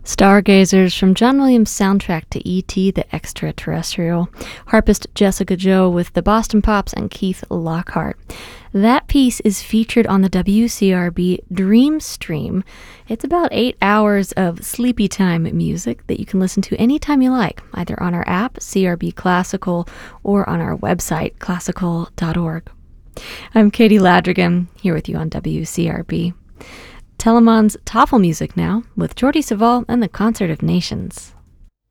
Stargazers from John Williams' soundtrack to E.T. the Extraterrestrial. Harpist Jessica Joe with the Boston Pops and Keith Lockhart. That piece is featured on the WCRB Dream Stream. It's about 8 hours of sleepy time music that you can listen to anytime you like, either on our app, CRB Classical, or on our website, classical.org. I'm Katie Ladrigan, here with you on WCRB. Telemon's Tafelmusik now, with Jordi Savall and the Concert of Nations.